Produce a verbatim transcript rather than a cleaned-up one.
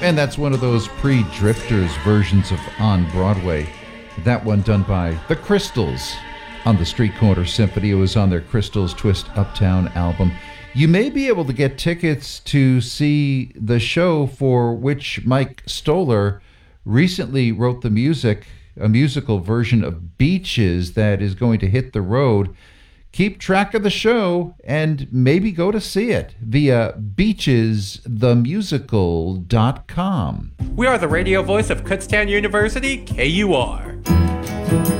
And that's one of those pre-Drifters versions of On Broadway. That one done by the Crystals on the Street Corner Symphony. It was on their Crystals Twist Uptown album. You may be able to get tickets to see the show for which Mike Stoller recently wrote the music, a musical version of Beaches that is going to hit the road. Keep track of the show and maybe go to see it via beaches the musical dot com. We are the radio voice of Kutztown University, K U R.